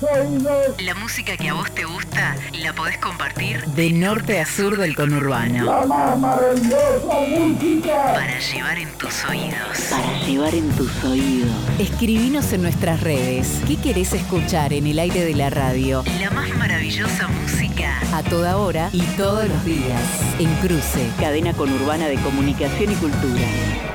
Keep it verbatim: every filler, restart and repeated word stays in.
oídos. La música que a vos te gusta la podés compartir de norte a sur del conurbano. La más maravillosa música para llevar en tus oídos. Para llevar en tus oídos. Escribinos en nuestras redes. ¿Qué querés escuchar en el aire de la radio? La más maravillosa música a toda hora y todos los días. En Cruce, cadena conurbana de comunicación y cultura.